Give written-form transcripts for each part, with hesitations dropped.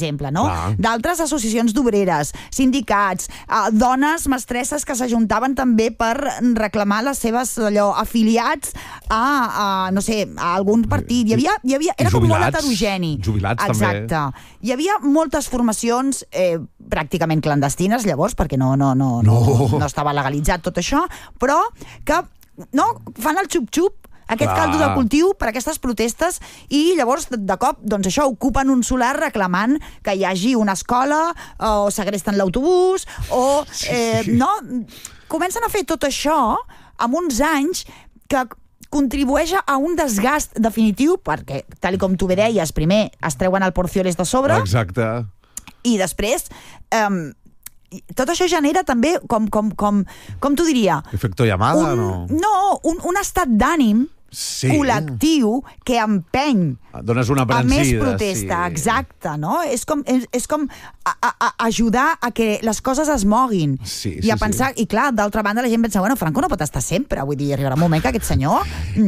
exemple, no? D'altres associacions d'obreres, sindicats, dones mestresses que s'ajuntaven també per reclamar les seves afiliats a no sé, a algun partit. Era com molt heterogeni. Jubilats també. Exacte. Hi havia moltes formacions pràcticament clandestines, llavors, perquè no estava legalitzat tot això, però que fan el xup-xup, aquest caldo de cultiu per aquestes protestes, i llavors de cop doncs això, ocupen un solar reclamant que hi hagi una escola o segresten l'autobús o comencen a fer tot això amb uns anys que contribueix a un desgast definitiu, perquè, tal com tu bé deies, primer es treuen el Porcioles de sobre. Exacte. I després tot això genera també, com t'ho diria? Efecto llamada, no? No, un estat d'ànim col·lectiu que empeny dones una a més protesta, exacte, no? És com ajudar a que les coses es moguin i a pensar, i clar, d'altra banda la gent pensa, bueno, Franco no pot estar sempre, vull dir, arribarà un moment que aquest senyor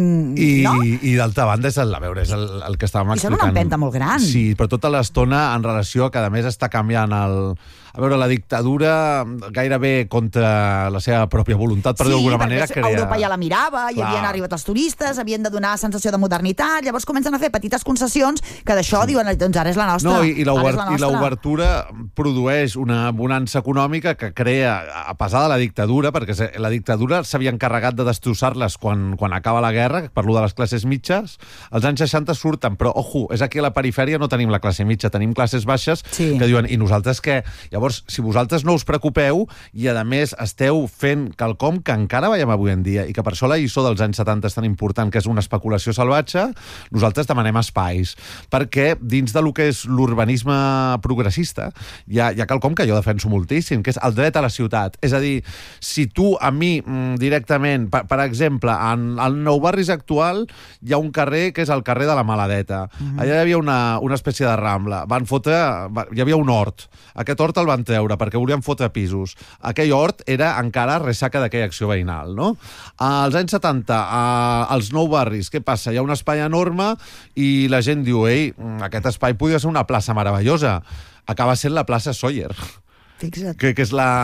i d'altra banda és el que estàvem explicant. I són una empenta molt gran. Sí, però tota l'estona en relació que a més està canviant a veure, la dictadura gairebé contra la seva pròpia voluntat, per dir d'alguna manera, crea... Europa ja la mirava, hi havien arribat els turistes, havien de donar sensació de modernitat, llavors comencen a fer petites concessions que d'això diuen, doncs ara és la nostra. No, i l'obertura produeix una bonança econòmica que crea, a pesar de la dictadura, perquè la dictadura s'havia encarregat de destrossar-les quan acaba la guerra, per lo de les classes mitges, als anys 60 surten, però, ojo, és aquí a la perifèria no tenim la classe mitja, tenim classes baixes que diuen, i nosaltres què? Llavors, si vosaltres no us preocupeu i, a més, esteu fent quelcom que encara veiem avui en dia i que per això la lliçó dels anys 70 és tan important, que és una especulació salvatge, nosaltres demanem espais. Perquè dins de lo que és l'urbanisme progressista hi ha quelcom que jo defenso moltíssim, que és el dret a la ciutat. És a dir, si tu a mi directament, per exemple, al Nou Barris actual hi ha un carrer que és el carrer de la Maladeta. Allà hi havia una espècie de rambla. Hi havia un hort. Aquest hort el van treure perquè volien fotre pisos. Aquell hort era encara ressaca d'aquella acció veïnal, no? Als anys 70, als Nou Barris, què passa? Hi ha un espai enorme i la gent diu, ei, aquest espai podria ser una plaça meravellosa. Acaba sent la plaça Sóller. Fixa't. Que és la...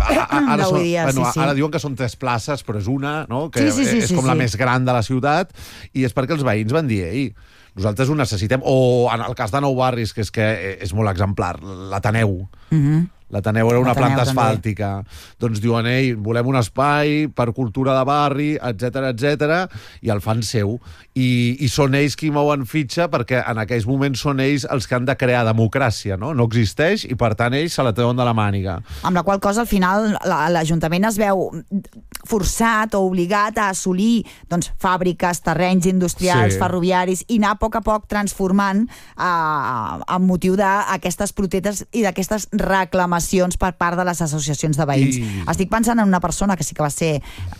Ara diuen que són 3 places, però és una, no? Que és com la més gran de la ciutat, i és perquè els veïns van dir, ei, nosaltres ho necessitem. O en el cas de Nou Barris, que és molt exemplar, l'Ateneu. L'Ateneu era una planta asfàltica. Doncs diuen, ei, volem un espai per cultura de barri, etc, i el fan seu. I són ells qui mouen fitxa perquè en aquells moments són ells els que han de crear democràcia, no? No existeix i, per tant, ells se la treuen de la màniga. Amb la qual cosa, al final, l'Ajuntament es veu forçat o obligat a assolir fàbriques, terrenys industrials, ferroviaris, i anar a poc transformant amb motiu d'aquestes protestes i d'aquestes reclamacions per part de les associacions de veïns. Estic pensant en una persona que sí que va ser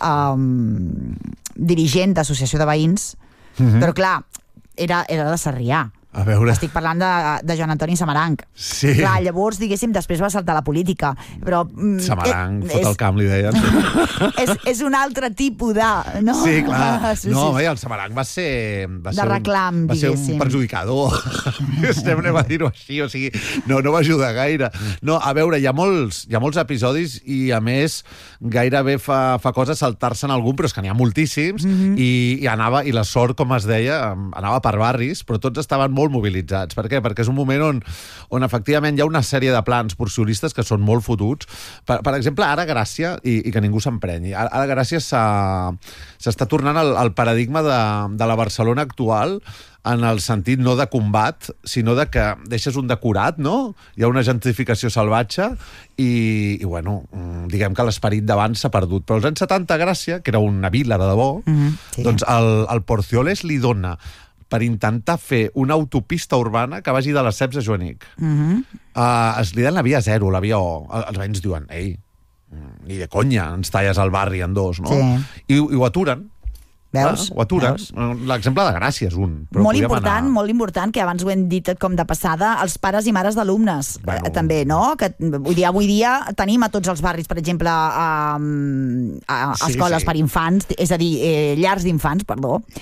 dirigent d'associació de veïns, però clar, era de Sarrià. A veure... Estic parlant de Joan Antoni Samaranch. Sí. Clar, llavors, diguéssim, després va saltar a la política. Però, Samaranch, fot el camp, li deien. És un altre tipus de... No? Sí, clar. No, el Samaranch va ser... De reclam, va ser un perjudicador. Anem a dir-ho així, o sigui, no va ajudar gaire. No, a veure, hi ha molts episodis i, a més, gairebé fa cosa saltar-se en algun, però és que n'hi ha moltíssims, i la sort, com es deia, anava per barris, però tots estaven molt mobilitzats. Per què? Perquè és un moment on efectivament hi ha una sèrie de plans porcionistes que són molt fotuts. Per exemple, ara Gràcia, i que ningú s'emprenyi, ara Gràcia s'està tornant al paradigma de la Barcelona actual, en el sentit no de combat, sinó de que deixes un decorat, no? Hi ha una gentrificació salvatge i bueno, diguem que l'esperit d'abans s'ha perdut. Però als anys 70 Gràcia, que era una vila de debò, doncs el Porcioles li dona per intentar fer una autopista urbana que vagi de les Ceps a Joanic. Es li den la via 0, la via O. Els veïns diuen, ei, ni de conya ens talles el barri en 2, no? I ho aturen. Veus? Ho aturen. L'exemple de Gràcia és un. Molt important, que abans ho hem dit com de passada, els pares i mares d'alumnes, també, no? Que avui dia tenim a tots els barris, per exemple, escoles per infants, és a dir, llars d'infants,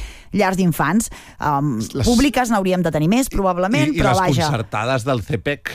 públiques n'hauríem de tenir més, probablement, però vaja. I les concertades del CPEC,